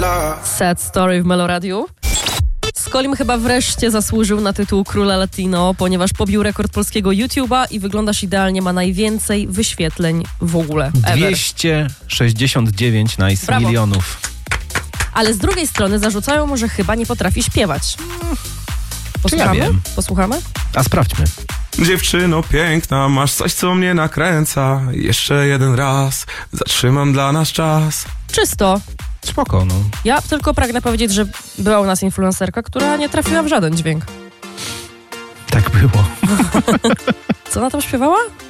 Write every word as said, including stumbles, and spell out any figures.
Sad Story w Meloradiu. Skolim chyba wreszcie zasłużył na tytuł Króla Latino, ponieważ pobił rekord polskiego YouTube'a i Wyglądasz Idealnie ma najwięcej wyświetleń w ogóle. dwieście sześćdziesiąt dziewięć nice Brawo. milionów. Ale z drugiej strony zarzucają mu, że chyba nie potrafi śpiewać. Posłuchamy? Ja wiem. Posłuchamy? A sprawdźmy. Dziewczyno piękna, masz coś, co mnie nakręca. Jeszcze jeden raz, zatrzymam dla nas czas. Czysto. Spoko, no. Ja tylko pragnę powiedzieć, że była u nas influencerka, która nie trafiła w żaden dźwięk. Tak było. Co ona tam śpiewała?